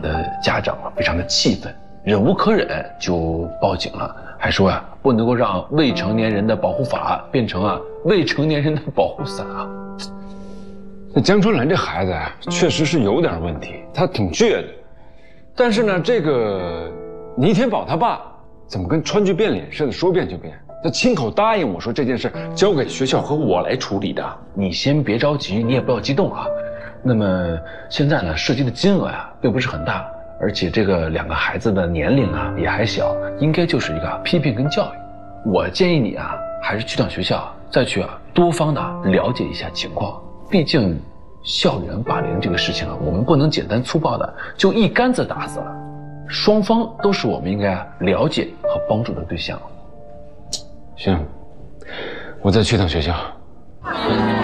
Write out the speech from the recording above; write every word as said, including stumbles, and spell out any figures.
的家长啊非常的气愤，忍无可忍就报警了，还说啊不能够让未成年人的保护法变成啊未成年人的保护伞啊。 那江春兰这孩子啊，确实是有点问题，他挺倔的。但是呢，这个倪天宝他爸怎么跟川剧变脸似的，说变就变？他亲口答应我说这件事交给学校和我来处理的。 你先别着急，你也不要激动啊。那么现在呢，涉及的金额呀并不是很大，而且这个两个孩子的年龄啊也还小，应该就是一个批评跟教育。我建议你啊，还是去趟学校，再去啊多方的了解一下情况。毕竟，校园霸凌这个事情啊，我们不能简单粗暴的就一竿子打死了，双方都是我们应该了解和帮助的对象。 行，我再去趟学校。